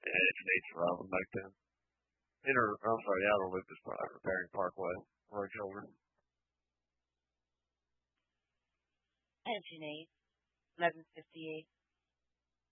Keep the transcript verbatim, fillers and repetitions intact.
Yeah, it's Nate's Robin back then. Inner, I'm sorry, the outer loop is probably repairing Parkway, road shoulder. Engine eight, eleven fifty-eight.